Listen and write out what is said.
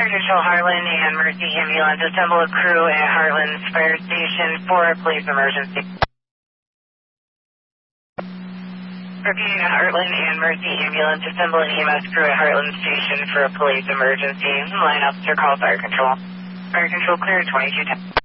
Fire Control Heartland and Mercy Ambulance. Assemble a crew at Heartland's Fire Station for a police emergency. Repeating, Heartland and Mercy Ambulance. Assemble an EMS crew at Heartland Station for a police emergency. Line officer call Fire Control. Fire Control clear 2210.